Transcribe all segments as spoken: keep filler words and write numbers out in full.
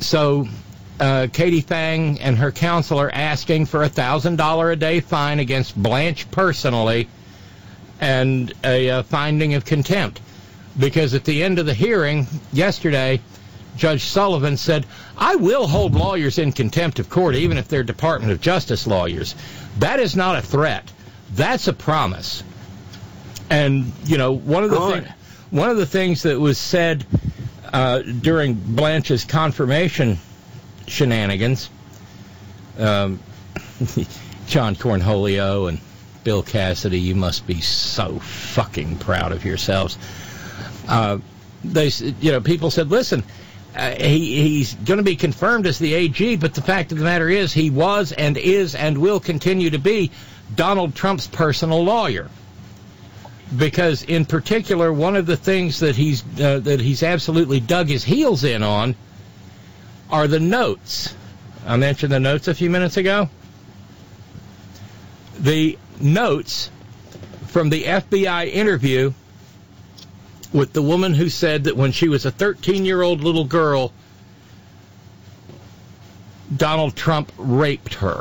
so uh, Katie Fang and her counsel are asking for a one thousand dollars a day fine against Blanche personally and a uh, finding of contempt. Because at the end of the hearing yesterday, Judge Sullivan said, I will hold lawyers in contempt of court, even if they're Department of Justice lawyers. That is not a threat. That's a promise. And, you know, one of the, thi- one of the things that was said uh, during Blanche's confirmation shenanigans, um, John Cornholio and Bill Cassidy, you must be so fucking proud of yourselves. Uh, they, you know, people said, listen, uh, he, he's going to be confirmed as the A G, but the fact of the matter is he was and is and will continue to be Donald Trump's personal lawyer. Because, in particular, one of the things that he's uh, that he's absolutely dug his heels in on are the notes. I mentioned the notes a few minutes ago. The notes from the F B I interview with the woman who said that when she was a thirteen-year-old little girl, Donald Trump raped her.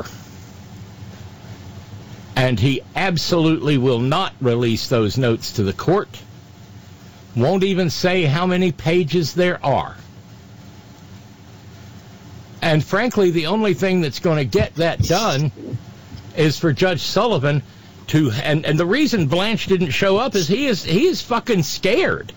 And he absolutely will not release those notes to the court. Won't even say how many pages there are. And frankly, the only thing that's going to get that done is for Judge Sullivan to, and, and the reason Blanche didn't show up is he is he is fucking scared.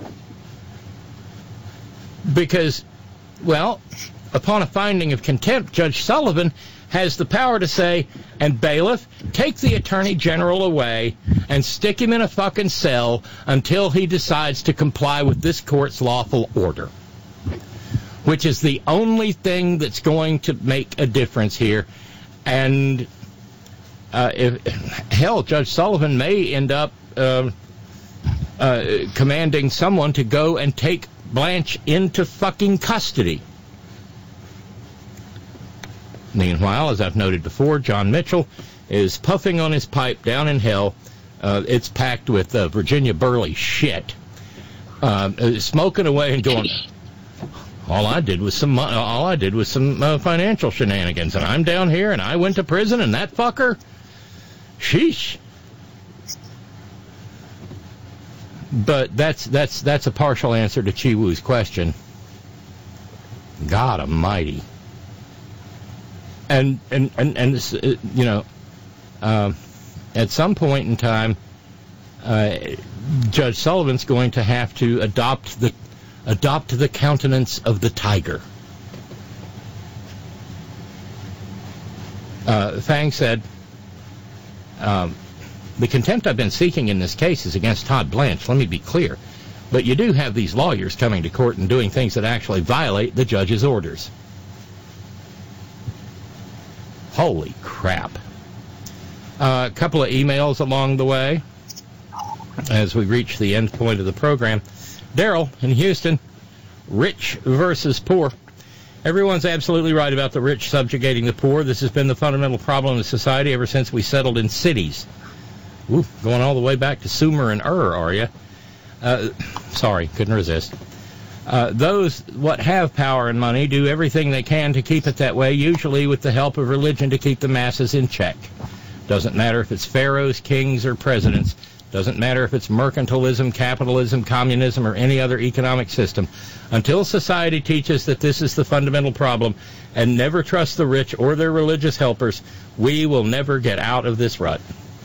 Because, well, upon a finding of contempt, Judge Sullivan has the power to say, and bailiff, take the Attorney General away and stick him in a fucking cell until he decides to comply with this court's lawful order. Which is the only thing that's going to make a difference here. And uh, if, hell, Judge Sullivan may end up uh, uh, commanding someone to go and take Blanche into fucking custody. Meanwhile, as I've noted before, John Mitchell is puffing on his pipe down in hell. Uh, it's packed with uh, Virginia Burley shit. Uh, smoking away and going, all I did was some all I did was some uh, financial shenanigans, and I'm down here, and I went to prison, and that fucker, sheesh. But that's that's that's a partial answer to Chi Wu's question. God Almighty. And, and, and, and this, uh, you know, uh, at some point in time, uh, Judge Sullivan's going to have to adopt the adopt the countenance of the tiger. Uh, Fang said, um, the contempt I've been seeking in this case is against Todd Blanche. Let me be clear. But you do have these lawyers coming to court and doing things that actually violate the judge's orders. Holy crap. A uh, couple of emails along the way as we reach the end point of the program. Daryl in Houston, rich versus poor. Everyone's absolutely right about the rich subjugating the poor. This has been the fundamental problem of society ever since we settled in cities. Ooh, going all the way back to Sumer and Ur, are you? Uh, sorry, couldn't resist. Uh, those what have power and money do everything they can to keep it that way, usually with the help of religion to keep the masses in check. Doesn't matter if it's pharaohs, kings, or presidents. Doesn't matter if it's mercantilism, capitalism, communism, or any other economic system. Until society teaches that this is the fundamental problem and never trust the rich or their religious helpers, we will never get out of this rut.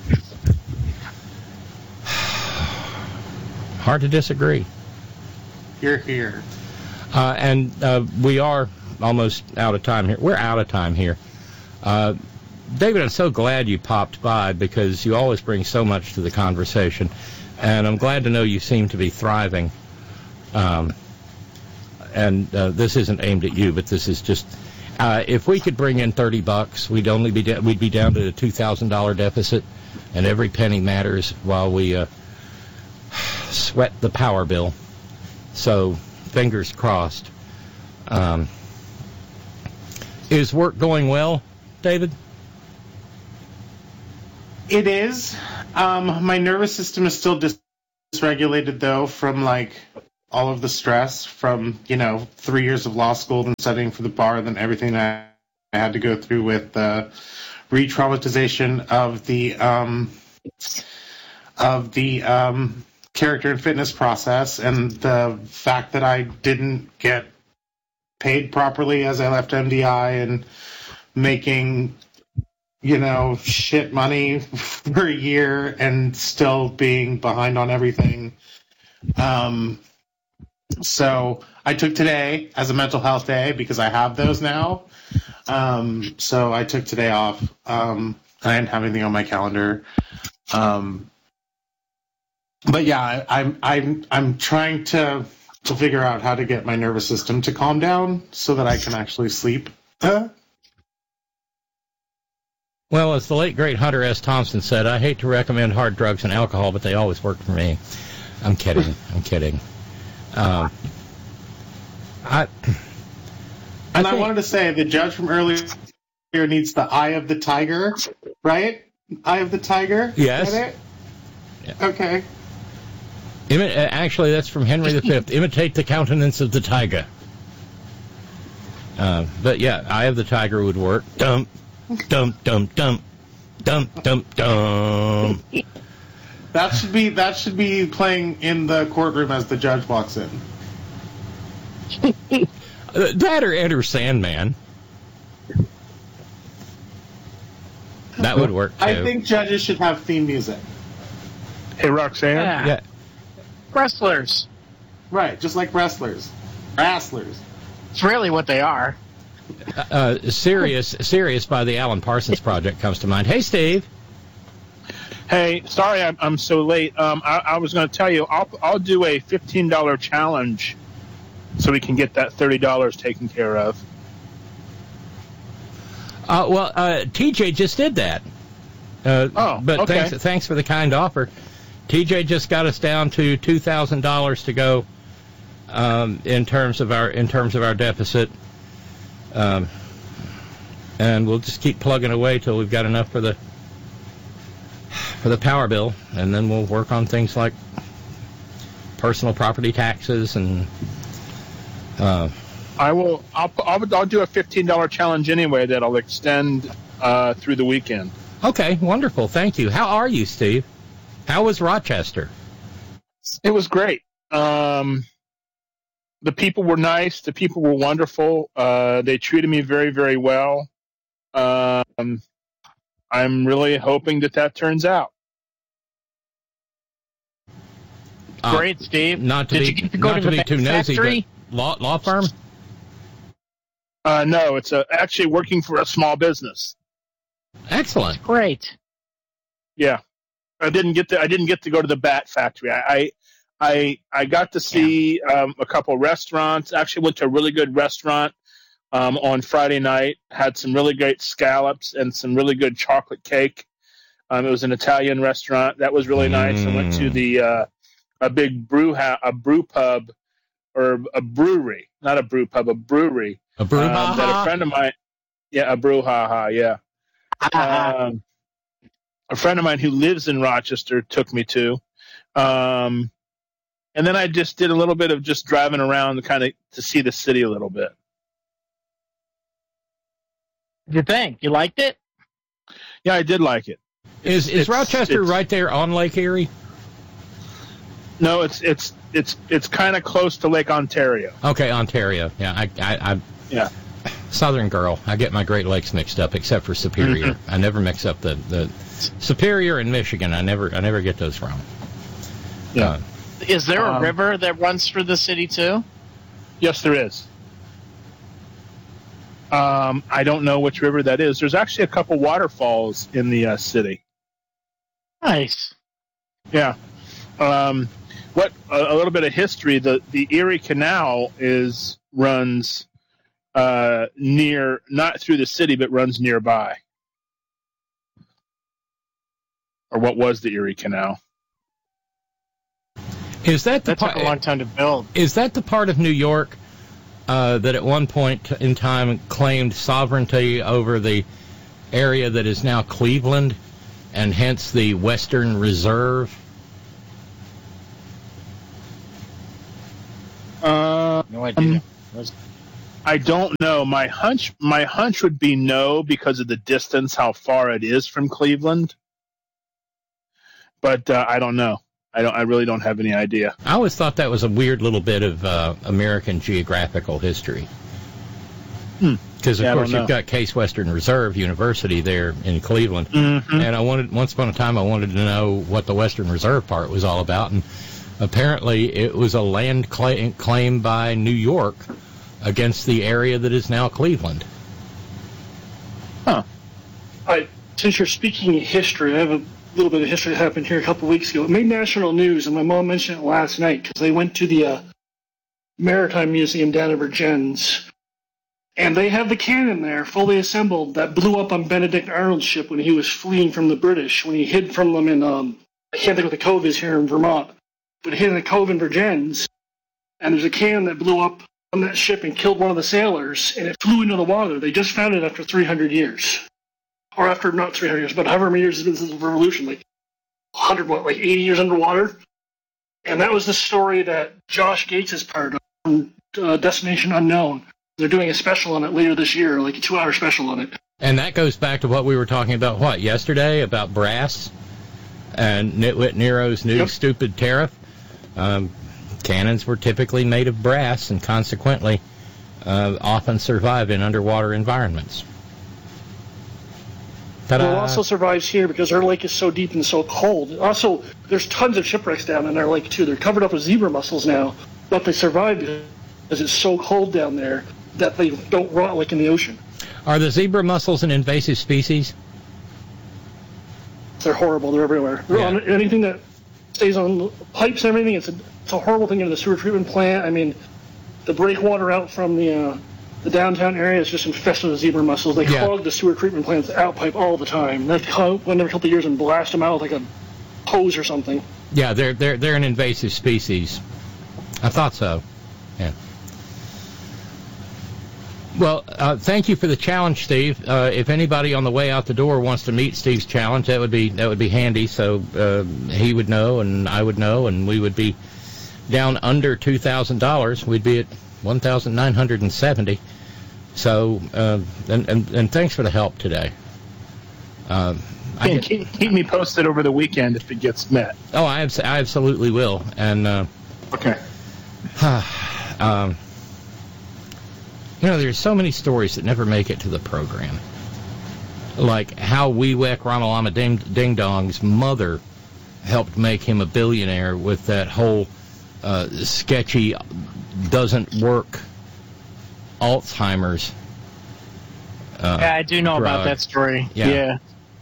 Hard to disagree. You're here. Uh, and uh, we are almost out of time here. We're out of time here. Uh, David, I'm so glad you popped by because you always bring so much to the conversation. And I'm glad to know you seem to be thriving. Um, and uh, this isn't aimed at you, but this is just... Uh, if we could bring in thirty bucks, we'd only be da- we'd be down to a two thousand dollars deficit, and every penny matters while we uh, sweat the power bill. So, fingers crossed. Um, is work going well, David? It is. Um, my nervous system is still dysregulated, though, from, like, all of the stress from, you know, three years of law school and studying for the bar, and then everything I, I had to go through with the re-traumatization of the um, of the um, character and fitness process, and the fact that I didn't get paid properly as I left M D I and making, you know, shit money for a year and still being behind on everything. Um, so I took today as a mental health day because I have those now. Um, so I took today off. Um, I didn't have anything on my calendar. Um, but yeah, I, I'm I'm I'm trying to to figure out how to get my nervous system to calm down so that I can actually sleep. Uh, Well, as the late, great Hunter S. Thompson said, I hate to recommend hard drugs and alcohol, but they always work for me. I'm kidding. I'm kidding. Um, I, I and I think, wanted to say the judge from earlier needs the eye of the tiger, right? Eye of the tiger? Yes. Is that it? Yeah. Okay. imi- uh, actually, that's from Henry the Fifth. Imitate the countenance of the tiger. Uh, but yeah, Eye of the Tiger would work. Dump, dump, dump, dump, dump, dump, dump. That should be that should be playing in the courtroom as the judge walks in. Uh, that or Enter Sandman. That would work too. I think judges should have theme music. Hey, Roxanne. Yeah. Yeah. Wrestlers. Right, just like wrestlers. Wrestlers. It's really what they are. Uh, Sirius, Sirius by the Alan Parsons Project comes to mind. Hey, Steve. Hey, sorry I'm, I'm so late. Um, I, I was going to tell you, I'll I'll do a fifteen dollars challenge so we can get that thirty dollars taken care of. Uh, well, uh, T J just did that. Uh, Oh, but okay. thanks, thanks for the kind offer. T J just got us down to two thousand dollars to go um, in terms of our in terms of our deficit, um, and we'll just keep plugging away till we've got enough for the for the power bill, and then we'll work on things like personal property taxes and. Uh, I will. I'll I'll, I'll do a fifteen dollars challenge anyway that'll extend uh, through the weekend. okay, wonderful. Thank you. How are you, Steve? How was Rochester? It was great. Um, the people were nice. The people were wonderful. Uh, they treated me very, very well. Um, I'm really hoping that that turns out. Uh, Great, Steve. Not to Did be you get to go not to to the be too nosy, factory? but law law firm. Uh, no, it's a, actually working for a small business. Excellent. Great. Yeah, I didn't get to. I didn't get to go to the bat factory. I, I, I, I got to see um, a couple restaurants. Actually, went to a really good restaurant um, on Friday night. Had some really great scallops and some really good chocolate cake. Um, it was an Italian restaurant that was really nice. I went to the uh, a big brew ha- a brew pub or a brewery, not a brew pub, a brewery. A brouhaha. Um, that a friend of mine, yeah, a brouhaha, yeah. Um, a friend of mine who lives in Rochester took me to, um, and then I just did a little bit of just driving around, kind of to see the city a little bit. What do you think? You liked it? Yeah, I did like it. is is it's- Rochester it's- right there on Lake Erie? No, it's it's it's it's kind of close to Lake Ontario. Okay, Ontario. Yeah, I, I, I Yeah. Southern girl. I get my Great Lakes mixed up, except for Superior. Mm-hmm. I never mix up the, the Superior and Michigan. I never I never get those wrong. Yeah. Uh, Is there a Um, river that runs through the city, too? Yes, there is. Um, I don't know which river that is. There's actually a couple waterfalls in the uh, city. Nice. Yeah. Um, what a, a little bit of history. The the Erie Canal is runs uh, near, not through the city, but runs nearby. Or what was the Erie Canal? is that the That took part? a long time to build. Is that the part of New York uh, that at one point in time claimed sovereignty over the area that is now Cleveland, and hence the Western Reserve? idea. Um, I don't know. My hunch, my hunch would be no because of the distance, how far it is from Cleveland. But uh, I don't know. I don't. I really don't have any idea. I always thought that was a weird little bit of uh, American geographical history. Because, Hmm. of Yeah, course, I don't you've know. got Case Western Reserve University there in Cleveland. Mm-hmm. And I wanted, once upon a time, I wanted to know what the Western Reserve part was all about. And apparently it was a land claim, claim by New York against the area that is now Cleveland. Huh. I, since you're speaking of history, I have a little bit of history that happened here a couple of weeks ago. It made national news, and my mom mentioned it last night because they went to the uh, Maritime Museum down in Virgins, and they have the cannon there, fully assembled, that blew up on Benedict Arnold's ship when he was fleeing from the British, when he hid from them in, um, I can't think what the cove is here in Vermont, but he hid in a cove in Virgins, and there's a cannon that blew up on that ship and killed one of the sailors, and it flew into the water. They just found it after three hundred years. Or after, not three hundred years, but however many years this is a revolution, like one hundred, what, like eighty years underwater? And that was the story that Josh Gates is part of from uh, Destination Unknown. They're doing a special on it later this year, like a two-hour special on it. And that goes back to what we were talking about, what, yesterday, about brass and Nitwit Nero's new Yep. stupid tariff. Um, cannons were typically made of brass and consequently uh, often survive in underwater environments. Ta-da. Well, it also survives here because our lake is so deep and so cold. Also, there's tons of shipwrecks down in our lake, too. They're covered up with zebra mussels now, but they survive because it's so cold down there that they don't rot like in the ocean. Are the zebra mussels an invasive species? They're horrible. They're everywhere. They're Yeah. on anything that stays on pipes and everything. It's a, it's a horrible thing in the sewer treatment plant. I mean, the breakwater out from the uh, the downtown area is just infested with zebra mussels. They Yeah. clog the sewer treatment plant's outpipe all the time. They come one every couple of years and blast them out with like a hose or something. Yeah, they're they're they're an invasive species. I thought so. Yeah. Well, uh, thank you for the challenge, Steve. Uh, if anybody on the way out the door wants to meet Steve's challenge, that would be that would be handy. So uh, he would know, and I would know, and we would be down under two thousand dollars. We'd be at one thousand nine hundred and seventy. So, uh, and, and and thanks for the help today. Um, I And get, keep, keep me posted over the weekend if it gets met. oh, I, abs- I absolutely will, and. Uh, Okay. um, you know, there's so many stories that never make it to the program. Like how Weewek Ramalama Ding, Ding Dong's mother helped make him a billionaire with that whole uh, sketchy, doesn't work Alzheimer's. Uh, Yeah, I do know about drug. that story. Yeah. Yeah,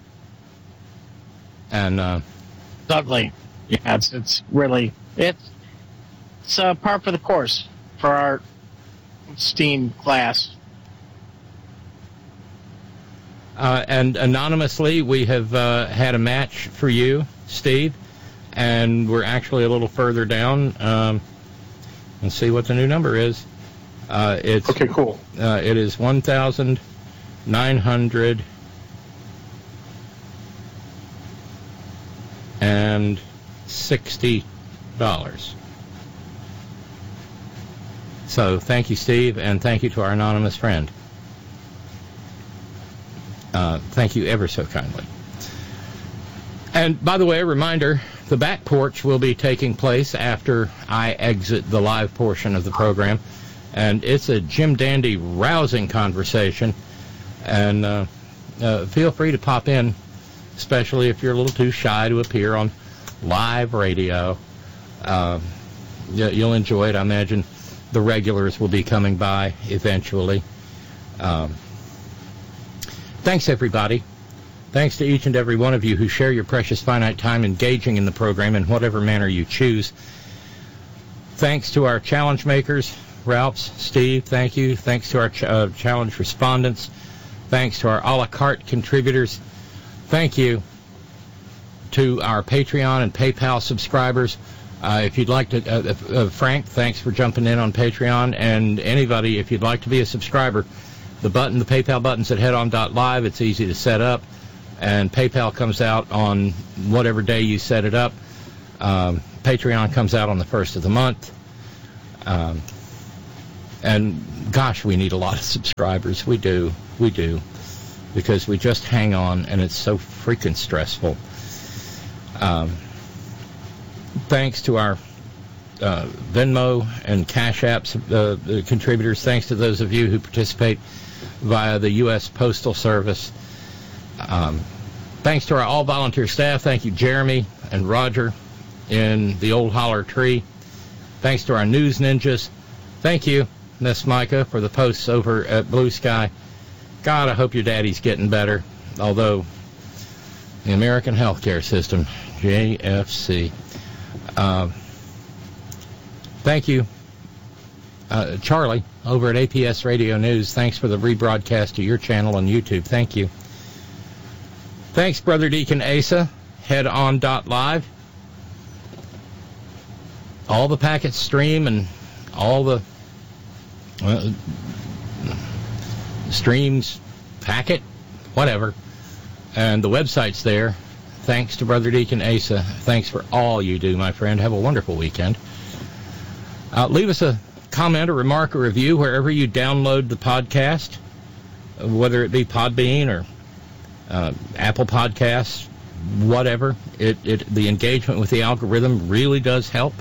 And uh, it's ugly. Yeah, it's it's really it's it's uh, par for the course for our STEAM class. Uh, and anonymously, we have uh, had a match for you, Steve, and we're actually a little further down. Um, let's see what the new number is. Uh, it's Okay, cool. uh, it is one thousand nine hundred and sixty dollars. So thank you, Steve, and thank you to our anonymous friend. Uh, thank you ever so kindly. And by the way, a reminder, the back porch will be taking place after I exit the live portion of the program. And it's a Jim Dandy rousing conversation. And uh, uh, feel free to pop in, especially if you're a little too shy to appear on live radio. Uh, you- you'll enjoy it. I imagine the regulars will be coming by eventually. Um, Thanks, everybody. Thanks to each and every one of you who share your precious finite time engaging in the program in whatever manner you choose. Thanks to our challenge makers, Ralphs, Steve, thank you. Thanks to our ch- uh, challenge respondents. Thanks to our a la carte contributors. Thank you to our Patreon and PayPal subscribers. Uh, if you'd like to, uh, uh, Frank, thanks for jumping in on Patreon. And anybody, if you'd like to be a subscriber, the button, the PayPal button's at headon dot live. It's easy to set up, and PayPal comes out on whatever day you set it up. Um, Patreon comes out on the first of the month. Um, And, gosh, we need a lot of subscribers. We do. We do. Because we just hang on, and it's so freaking stressful. Um, thanks to our uh, Venmo and Cash Apps uh, the contributors. Thanks to those of you who participate via the U S Postal Service. Um, thanks to our all-volunteer staff. Thank you, Jeremy and Roger in the Old Holler Tree. Thanks to our news ninjas. Thank you, Miss Micah, for the posts over at Blue Sky. God, I hope your daddy's getting better. Although, the American healthcare system, J F C. Uh, thank you, uh, Charlie, over at A P S Radio News. Thanks for the rebroadcast to your channel on YouTube. Thank you. Thanks, Brother Deacon Asa, headon dot live. All the packets stream and all the uh, streams, packet, whatever. And the website's there. Thanks to Brother Deacon Asa. Thanks for all you do, my friend. Have a wonderful weekend. Uh, leave us a comment, a remark, or review wherever you download the podcast, whether it be Podbean or uh, Apple Podcasts, whatever. It, it the engagement with the algorithm really does help.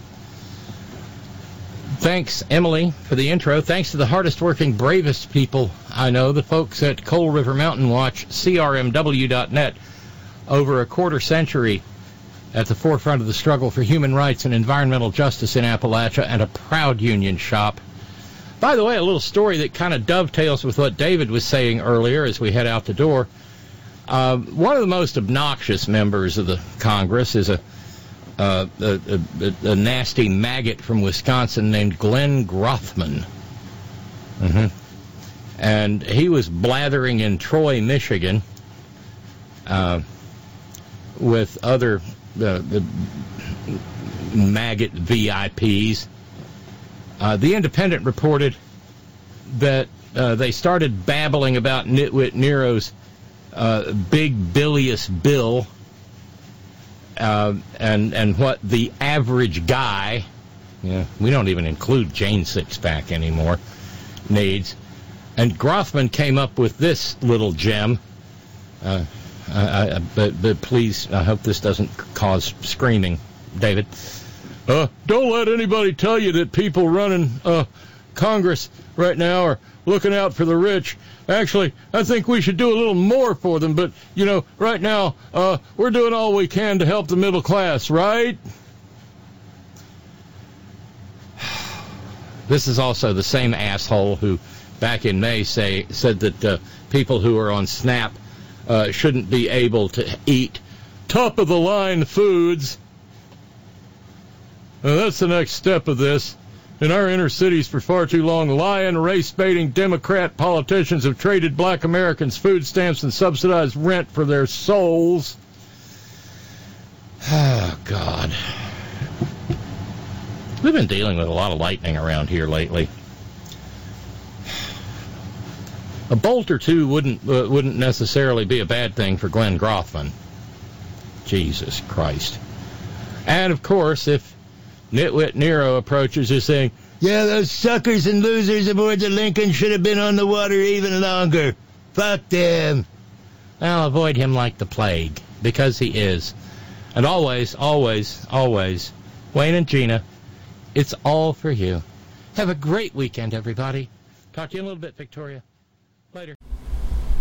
Thanks, Emily, for the intro. Thanks to the hardest-working, bravest people I know, the folks at Coal River Mountain Watch, C R M W dot net, over a quarter century at the forefront of the struggle for human rights and environmental justice in Appalachia, and a proud union shop. By the way, a little story that kind of dovetails with what David was saying earlier as we head out the door. Uh, one of the most obnoxious members of the Congress is a Uh, a, a, a nasty maggot from Wisconsin named Glenn Grothman. Mm-hmm. And he was blathering in Troy, Michigan, uh, with other uh, the maggot V I Ps. Uh, the Independent reported that uh, they started babbling about Nitwit Nero's uh, big bilious bill, Uh, and and what the average guy, yeah, we don't even include Jane Sixpack anymore, needs. And Grothman came up with this little gem. Uh, I, I, but, but please, I hope this doesn't cause screaming, David. Uh, don't let anybody tell you that people running uh, Congress right now are looking out for the rich. Actually, I think we should do a little more for them, but, you know, right now, uh, we're doing all we can to help the middle class, right? This is also the same asshole who, back in May, say said that uh, people who are on SNAP uh, shouldn't be able to eat top-of-the-line foods. Uh, that's the next step of this. In our inner cities for far too long, lying, race-baiting Democrat politicians have traded black Americans food stamps and subsidized rent for their souls. Oh, God. We've been dealing with a lot of lightning around here lately. A bolt or two wouldn't uh, wouldn't necessarily be a bad thing for Glenn Grothman. Jesus Christ. And, of course, if Nitwit Nero approaches is saying, yeah, those suckers and losers aboard the Lincoln should have been on the water even longer. Fuck them. I'll avoid him like the plague, because he is. And always, always, always, Wayne and Gina, it's all for you. Have a great weekend, everybody. Talk to you in a little bit, Victoria. Later.